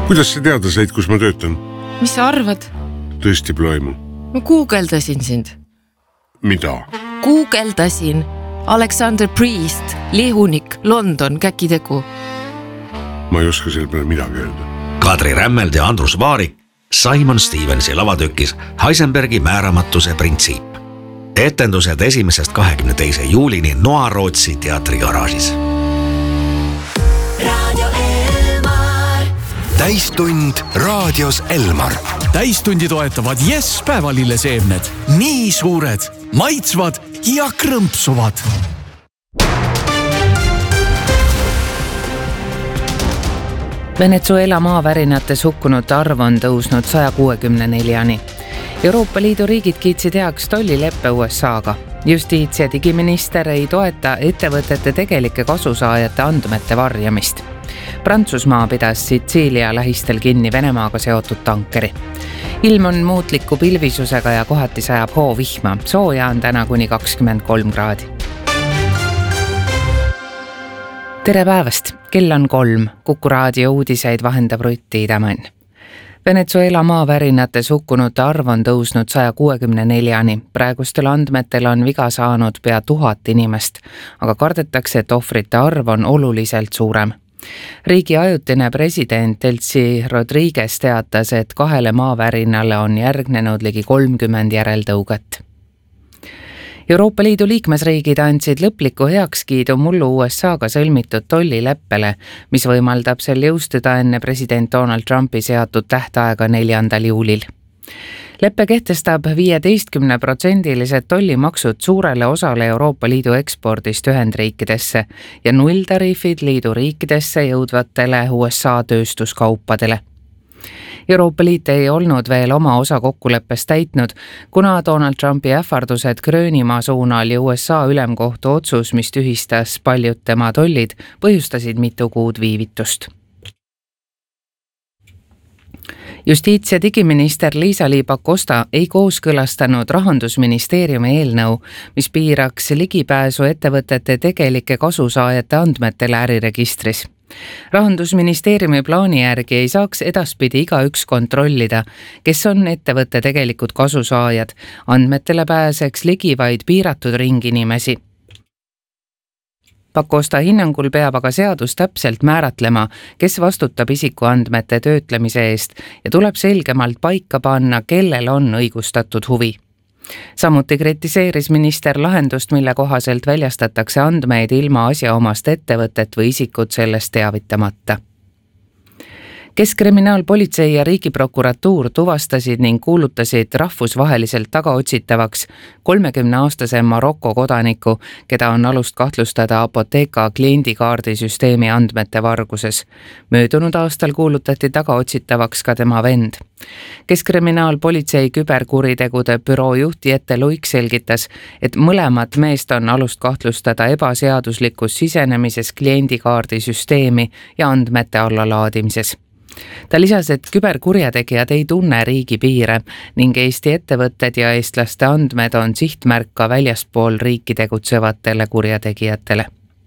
Kuidas sa teada said, kus ma töötan? Mis sa arvad? Tõesti ploimu. Ma guugeldasin sind. Mida? Guugeldasin. Alexander Priest, lihunik, London, käkitegu. Ma ei oska selle peale midagi öelda. Kadri Rämmeld ja Andrus Vaarik Simon Stevensi lavatükis Heisenbergi määramatuse printsiip. Etendused 1.–22. juulini Noa-Rootsi teatrigaraažis. Täistund raadios Elmar. Täistundi toetavad Yes päevalilleseemned. Nii suured, maitsvad ja krõmpsuvad. Venezuela maavärinate hukkunute arv on tõusnud 164-ni. Euroopa Liidu riigid kiitsid heaks tollileppe USA-ga. Justiits- ja digiminister ei toeta ettevõtete tegelike kasusaajate andmete varjamist. Prantsusmaa pidas Sitsiilia lähistel kinni Venemaaga seotud tankeri. Ilm on muutliku pilvisusega ja kohati sajab hoovihma. Sooja on täna kuni 23 kraadi. Tere päevast! Kell on 3. Kuku raadio uudiseid vahendab Rutti Idamann. Venezuela maavärinate hukkunute arv on tõusnud 164-ni. Praegustel andmetel on viga saanud pea 1000 inimest, aga kardetakse, et ohvrite arv on oluliselt suurem. Riigi ajutine president Delcy Rodriguez teatas, et 2 maavärinale on järgnenud ligi 30 järeltõuget. Euroopa Liidu liikmesriigid andsid lõpliku heakskiidu mullu USA-ga sõlmitud tollileppele, mis võimaldab sel jõustuda enne president Donald Trumpi seatud tähtaega 4. juulil. Leppe kehtestab 15% tollimaksud suurele osale Euroopa Liidu ekspordist Ühendriikidesse ja nulltariifid liidu riikidesse jõudvatele USA tööstuskaupadele. Euroopa Liit ei olnud veel oma osa kokkuleppest täitnud, kuna Donald Trumpi ähvardused Gröönimaa suunal ja USA ülemkohtu otsus, mis tühistas paljud tema tollid, põhjustasid mitu kuud viivitust. Justiits- ja digiminister Liisa-Ly Pakosta ei kooskõlastanud Rahandusministeeriumi eelnõu, mis piiraks ligipääsu ettevõtete tegelike kasusaajate andmetele äriregistris. Rahandusministeeriumi plaani järgi ei saaks edaspidi igaüks kontrollida, kes on ettevõtte tegelikud kasusaajad. Andmetele pääseks ligi vaid piiratud ring inimesi. Pakosta hinnangul peab aga seadus täpselt määratlema, kes vastutab isikuandmete töötlemise eest ja tuleb selgemalt paika panna, kellel on õigustatud huvi. Samuti kritiseeris minister lahendust, mille kohaselt väljastatakse andmeid ilma asjaomast ettevõtet või isikut sellest teavitamata. Keskkriminaalpolitsei ja Riigiprokuratuur tuvastasid ning kuulutasid rahvusvaheliselt tagaotsitavaks 30-aastase Maroko kodaniku, keda on alust kahtlustada Apotheka kliendikaardisüsteemi andmete varguses. Möödunud aastal kuulutati tagaotsitavaks ka tema vend. Keskkriminaalpolitsei küberkuritegude büroo juht Jette Luik selgitas, et mõlemat meest on alust kahtlustada ebaseaduslikus sisenemises kliendikaardisüsteemi ja andmete allalaadimises. Ta lisas, et küberkurjategijad ei tunne riigi piire ning Eesti ettevõtted ja eestlaste andmed on sihtmärk ka väljaspool riiki tegutsevatele kurjategijatele.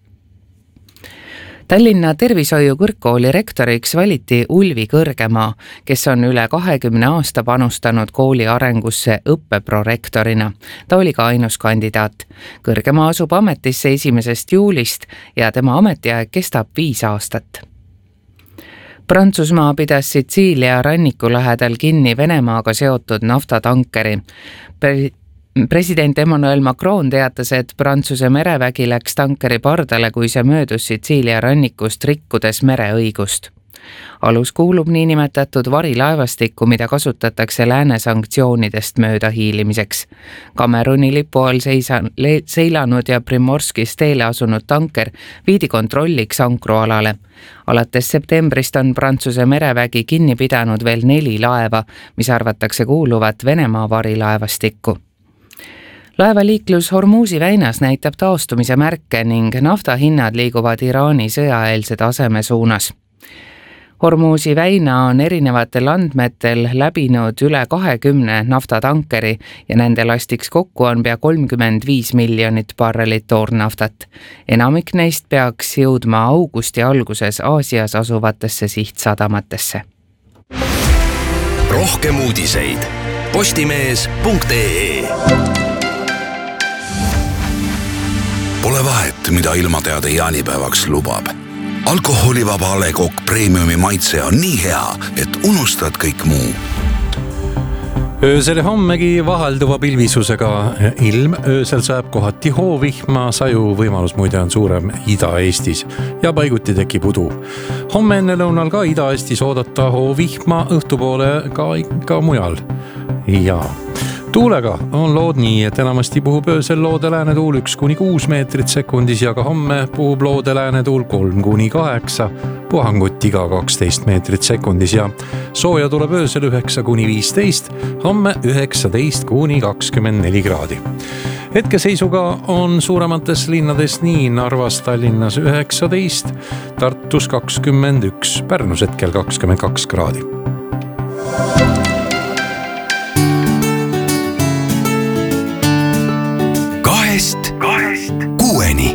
Tallinna tervishoiu kõrgkooli rektoriks valiti Ulvi Kõrgemaa, kes on üle 20 aasta panustanud kooli arengusse õppeprorektorina. Ta oli ka ainus kandidaat. Kõrgemaa asub ametisse 1. juulist ja tema ametiaeg kestab 5 aastat. Prantsusmaa pidas Sitsiilia ranniku lähedal kinni Venemaaga seotud naftatankeri. President Emmanuel Macron teatas, et Prantsuse merevägi läks tankeri pardale, kui see möödus Sitsiilia rannikust rikkudes mereõigust. Alus kuulub niinimetatud varilaevastikku, mida kasutatakse lääne sanktsioonidest mööda hiilimiseks. Kameruni lipu all seilanud ja Primorskis teele asunud tanker viidi kontrolliks ankrualale. Alates septembrist on Prantsuse merevägi kinni pidanud veel 4 laeva, mis arvatakse kuuluvat Venemaa varilaevastikku. Laevaliiklus Hormuzi väinas näitab taastumise märke ning naftahinnad liiguvad Iraani sõjaeelse taseme suunas. Hormuzi väina on erinevatel andmetel läbinud üle 20 naftatankeri ja nende lastiks kokku on pea 35 miljonit barrelit toornaftat. Enamik neist peaks jõudma augusti alguses Aasias asuvatesse sihtsadamatesse. rohkem uudiseid postimees.ee. Pole vahet, mida ilmateade jaanipäevaks lubab. Alkoholivaba A. Le Coq Premiumi maitse on nii hea, et unustad kõik muu. Öösel ja hommegi vahelduva pilvisusega ilm, öösel sajab kohati hoovihma, saju võimalus muide on suurem Ida-Eestis ja paiguti tekib udu. Homme enne lõunal ka Ida-Eestis oodata hoovihma, õhtupoole ka mujal. Ja tuulega on lood nii, et enamasti puhub öösel loode läänetuul 1-6 meetrit sekundis ja ka homme puhub loode läänetuul 3-8, puhangut iga 12 meetrit sekundis ja sooja tuleb öösel 9-15, homme 19-24 kraadi. Hetkeseisuga on suuremates linnades nii Narvas, Tallinnas 19, Tartus 21, Pärnus hetkel 22 kraadi. Kahest kuueni.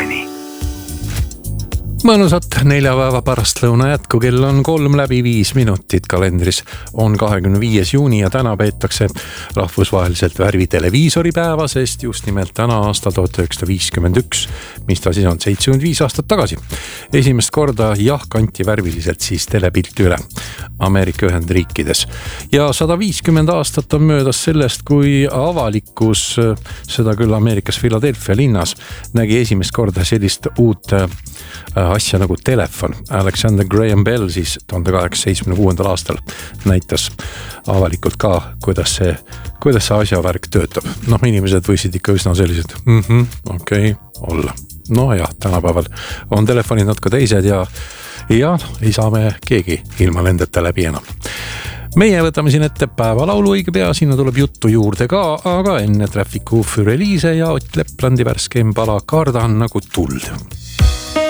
Mõnusat neljapäeva pärastlõuna jätku, kell on 3:05 kalendris. On 25. juuni ja täna peetakse rahvusvaheliselt värviteleviisori päeva, sest just nimelt täna aasta 1951, mis ta siis on 75 aastat tagasi. Esimest korda kanti värviliselt siis telepilti üle Ameerika Ühendriikides. Ja 150 aastat on möödas sellest, kui avalikkus, seda küll Ameerikas Philadelphia linnas, nägi esimest korda sellist uut asja nagu telefon. Alexander Graham Bell siis 1876. aastal näitas avalikult ka, kuidas see asjavärk töötab. Inimesed võisid ikka üsna sellised, olla. Jah, tänapäeval on telefonid natuke teised ja ei saa me keegi ilma lendeta läbi enam. Meie võtame siin ette päevalaulu õige pea, sinna tuleb juttu juurde ka, aga enne Trafficu Füreliise ja Ott Leplandi värskeim pala Kardan nagu tuld.